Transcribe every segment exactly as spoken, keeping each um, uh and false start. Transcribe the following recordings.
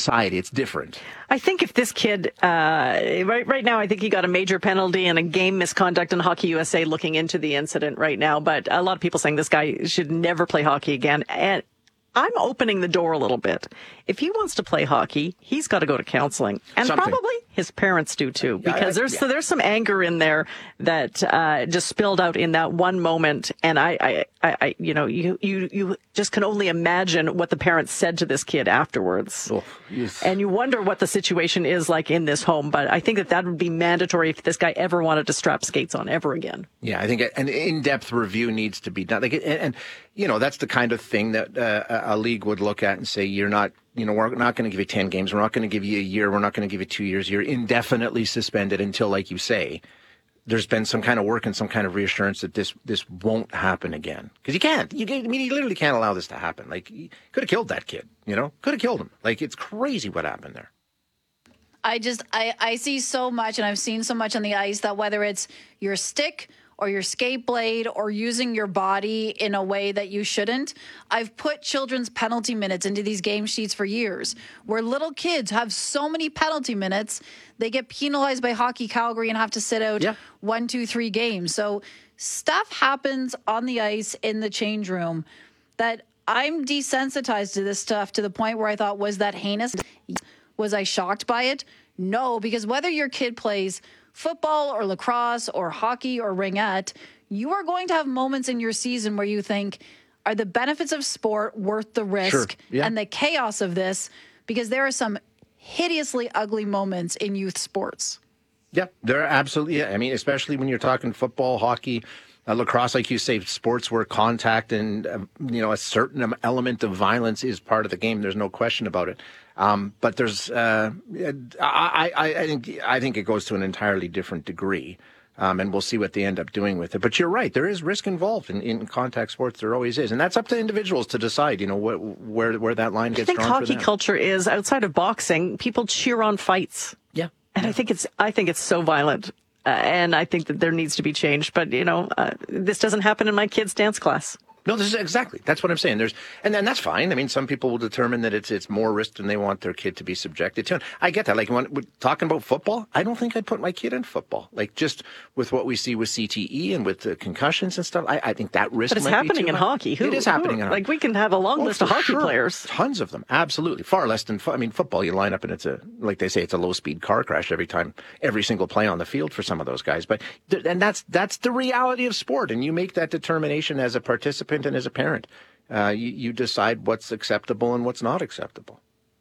society. It's different. I think if this kid, uh, right, right now, I think he got a major penalty and a game misconduct in Hockey U S A looking into the incident right now. But a lot of people saying this guy should never play hockey again. And I'm opening the door a little bit. If he wants to play hockey, he's got to go to counseling. And Something. probably his parents do too, because Yeah, I- there's yeah. so there's some anger in there that uh, just spilled out in that one moment. And I, I, I, I you know, you, you, you just can only imagine what the parents said to this kid afterwards. Oh, yes. And you wonder what the situation is like in this home. But I think that that would be mandatory if this guy ever wanted to strap skates on ever again. Yeah, I think an in-depth review needs to be done. Like, and, and you know, that's the kind of thing that uh, a league would look at and say, you're not, you know, we're not going to give you ten games. We're not going to give you a year. We're not going to give you two years. You're indefinitely suspended until, like you say, there's been some kind of work and some kind of reassurance that this this won't happen again. Because you can't. You, I mean, you literally can't allow this to happen. Like, you could have killed that kid, you know? Could have killed him. Like, it's crazy what happened there. I just, I, I see so much, and I've seen so much on the ice that whether it's your stick or your skate blade or using your body in a way that you shouldn't, I've put children's penalty minutes into these game sheets for years, where little kids have so many penalty minutes, they get penalized by Hockey Calgary and have to sit out Yeah. one, two, three games. So stuff happens on the ice in the change room that I'm desensitized to this stuff to the point where I thought, was that heinous? Was I shocked by it? No, because whether your kid plays football or lacrosse or hockey or ringette, you are going to have moments in your season where you think, are the benefits of sport worth the risk Sure. Yeah. and the chaos of this? Because there are some hideously ugly moments in youth sports. Yeah, there are absolutely. Yeah. I mean, especially when you're talking football, hockey, uh, lacrosse, like you say, sports where contact and, uh, you know, a certain element of violence is part of the game. There's no question about it. Um, but there's, uh, I, I, I think, I think it goes to an entirely different degree. Um, and we'll see what they end up doing with it. But you're right. There is risk involved in, in contact sports. There always is. And that's up to individuals to decide, you know, what, where, where that line I gets think drawn for hockey them. culture is, outside of boxing, people cheer on fights. Yeah. And I think it's, I think it's so violent. Uh, and I think that there needs to be change. But, you know, uh, this doesn't happen in my kids' dance class. No, this is exactly. That's what I'm saying. There's, and then that's fine. I mean, some people will determine that it's it's more risk than they want their kid to be subjected to. And I get that. Like when we're talking about football, I don't think I'd put my kid in football. Like just with what we see with C T E and with the concussions and stuff, I, I think that risk. But it's might be happening too in high. hockey. Who, it is who- happening in hockey. Like we can have a long Oh, list of for hockey sure. players. Tons of them. Absolutely. Far less than, fo- I mean, football, you line up and it's a, like they say, it's a low speed car crash every time, every single play on the field for some of those guys. But, th- and that's, that's the reality of sport. And you make that determination as a participant and as a parent. Uh, you, you decide what's acceptable and what's not acceptable.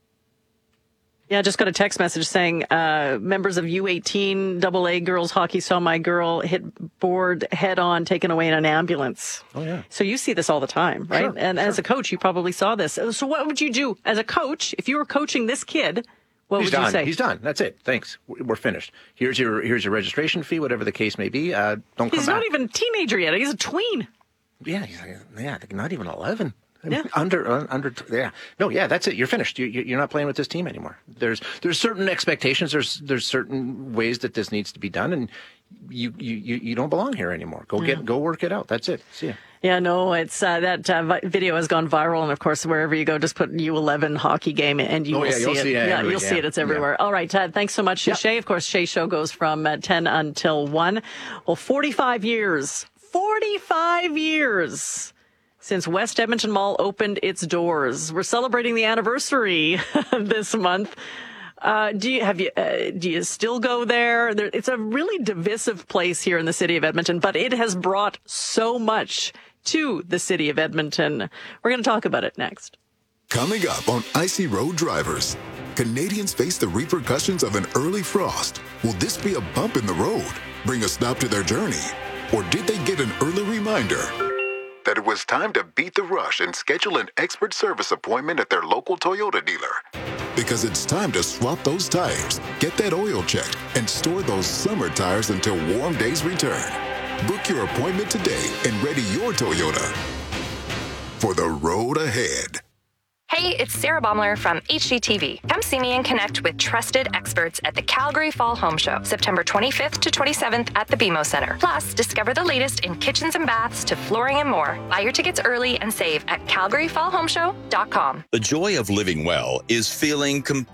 Yeah, I just got a text message saying uh, members of U eighteen double A girls hockey saw my girl hit board head on, taken away in an ambulance. Oh, yeah. So you see this all the time, right? Sure, and sure. as a coach, you probably saw this. So what would you do as a coach if you were coaching this kid? What He's would you done. say? He's done. That's it. Thanks. We're finished. Here's your here's your registration fee, whatever the case may be. Uh, don't come He's back. not even a teenager yet. He's a tween. Yeah, he's like, yeah, not even eleven. I mean, Yeah. Under, uh, under, yeah. No, yeah, that's it. You're finished. You, you- you're not playing with this team anymore. There's, there's certain expectations. There's, there's certain ways that this needs to be done, and you, you, you, you don't belong here anymore. Go get, go work it out. That's it. See ya. Yeah, no, it's uh, that uh, vi- video has gone viral, and of course, wherever you go, just put U eleven hockey game, and you Oh, will yeah, see you'll it. see it yeah, everywhere, you'll see yeah, it. It's everywhere. All right, uh, thanks so much, Yep. Shay. Of course, Shay's show goes from uh, ten until one. Well, forty-five years, forty-five years since West Edmonton Mall opened its doors. We're celebrating the anniversary this month. Uh, do you have you uh, do you still go there? there? It's a really divisive place here in the city of Edmonton, but it has brought so much to the city of Edmonton. We're going to talk about it next. Coming up on Icy Road Drivers, Canadians face the repercussions of an early frost. Will this be a bump in the road, bring a stop to their journey? Or did they get an early reminder that it was time to beat the rush and schedule an expert service appointment at their local Toyota dealer? Because it's time to swap those tires, get that oil checked, and store those summer tires until warm days return. Book your appointment today and ready your Toyota for the road ahead. Hey, it's Sarah Baumler from H G T V. Come see me and connect with trusted experts at the Calgary Fall Home Show, September twenty-fifth to twenty-seventh at the B M O Center. Plus, discover the latest in kitchens and baths to flooring and more. Buy your tickets early and save at calgary fall home show dot com. The joy of living well is feeling completely